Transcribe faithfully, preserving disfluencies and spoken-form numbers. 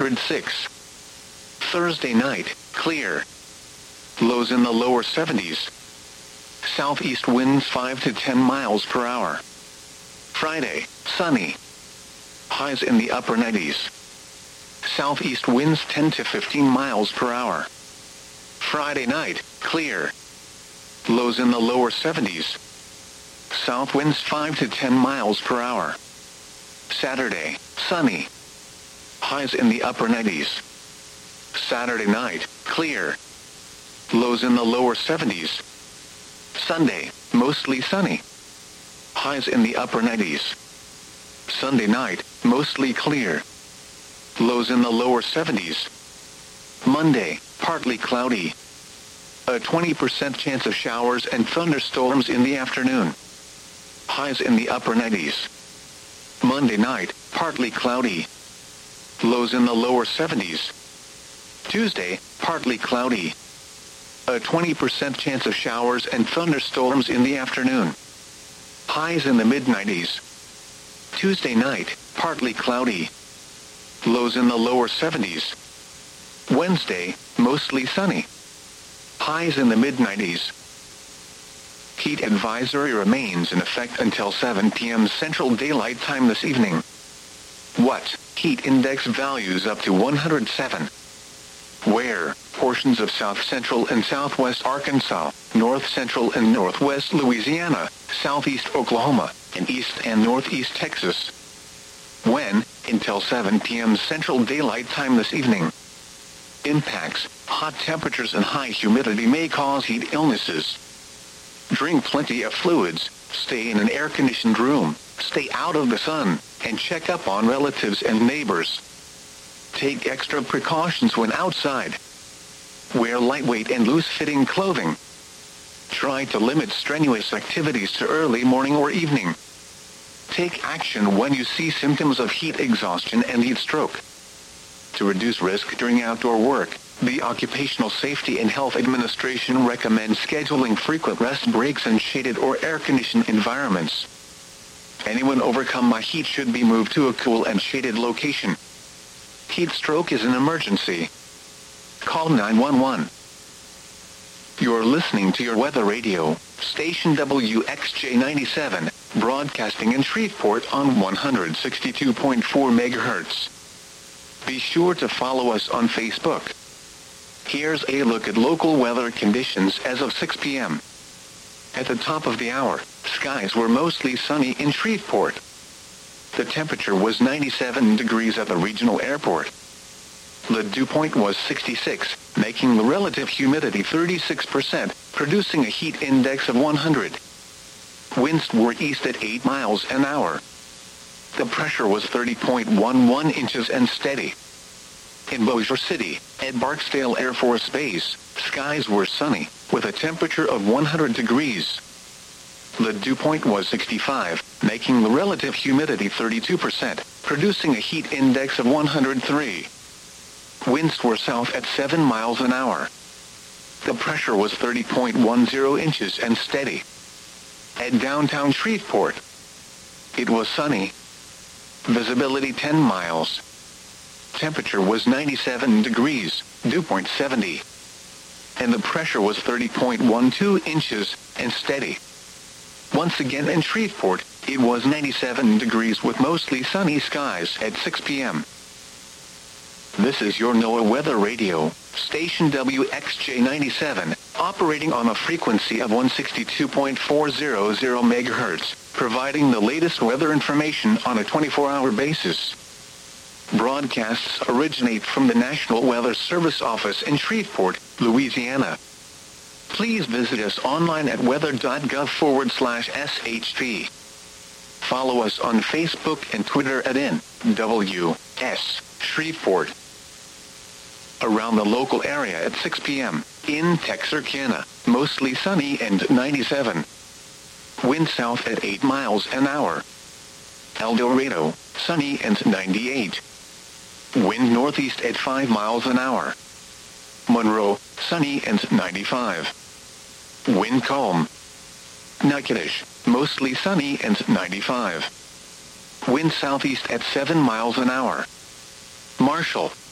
six. Thursday night, clear. Lows in the lower seventies. Southeast winds five to ten miles per hour. Friday, sunny. Highs in the upper nineties. Southeast winds ten to fifteen miles per hour. Friday night, clear. Lows in the lower seventies. South winds five to ten miles per hour. Saturday, sunny. Highs in the upper nineties. Saturday night, clear. Lows in the lower seventies. Sunday, mostly sunny. Highs in the upper nineties. Sunday night, mostly clear. Lows in the lower seventies. Monday, partly cloudy. A twenty percent chance of showers and thunderstorms in the afternoon. Highs in the upper nineties. Monday night, partly cloudy. Lows in the lower seventies. Tuesday, partly cloudy. A twenty percent chance of showers and thunderstorms in the afternoon. Highs in the mid nineties. Tuesday night, partly cloudy. Lows in the lower seventies. Wednesday, mostly sunny. Highs in the mid nineties. Heat advisory remains in effect until seven p m Central Daylight Time this evening. What? Heat index values up to one hundred seven. Where? Portions of south central and southwest Arkansas, north central and northwest Louisiana, southeast Oklahoma, and east and northeast Texas. When? Until seven p m Central Daylight Time this evening. Impacts: hot temperatures and high humidity may cause heat illnesses. Drink plenty of fluids, stay in an air-conditioned room, stay out of the sun, and check up on relatives and neighbors. Take extra precautions when outside. Wear lightweight and loose-fitting clothing. Try to limit strenuous activities to early morning or evening. Take action when you see symptoms of heat exhaustion and heat stroke. To reduce risk during outdoor work, the Occupational Safety and Health Administration recommends scheduling frequent rest breaks in shaded or air-conditioned environments. Anyone overcome by heat should be moved to a cool and shaded location. Heat stroke is an emergency. Call nine one one. You're listening to your weather radio, station W X J ninety-seven, broadcasting in Shreveport on one hundred sixty-two point four megahertz. Be sure to follow us on Facebook. Here's a look at local weather conditions as of six p m At the top of the hour, skies were mostly sunny in Shreveport. The temperature was ninety-seven degrees at the regional airport. The dew point was sixty-six, making the relative humidity thirty-six percent, producing a heat index of one hundred. Winds were east at eight miles an hour. The pressure was thirty point one one inches and steady. In Bossier City, at Barksdale Air Force Base, skies were sunny, with a temperature of one hundred degrees. The dew point was sixty-five, making the relative humidity thirty-two percent, producing a heat index of one hundred three. Winds were south at seven miles an hour. The pressure was thirty point one zero inches and steady. At downtown Shreveport, it was sunny. Visibility ten miles. Temperature was ninety-seven degrees, dew point seventy. And the pressure was thirty point one two inches and steady. Once again in Shreveport, it was ninety-seven degrees with mostly sunny skies at six p m This is your NOAA Weather Radio, station W X J ninety-seven, operating on a frequency of one hundred sixty-two point four hundred megahertz, providing the latest weather information on a twenty-four hour basis. Broadcasts originate from the National Weather Service office in Shreveport, Louisiana. Please visit us online at weather.gov forward slash SHP. Follow us on Facebook and Twitter at N W S Shreveport. Around the local area at six p m in Texarkana, mostly sunny and ninety-seven. Wind south at eight miles an hour. El Dorado, sunny and ninety-eight. Wind northeast at five miles an hour. Monroe, sunny and ninety-five. Wind calm. Natchitoches, mostly sunny and ninety-five. Wind southeast at seven miles an hour. Marshall,